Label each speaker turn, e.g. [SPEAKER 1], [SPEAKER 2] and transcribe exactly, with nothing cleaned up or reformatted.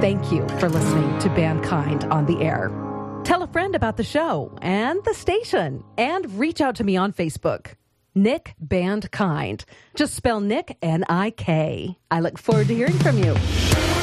[SPEAKER 1] Thank you for listening to Bandkind on the Air. Tell a friend about the show and the station, and reach out to me on Facebook. Nick Bandkind. Just spell Nick, N I K. I look forward to hearing from you.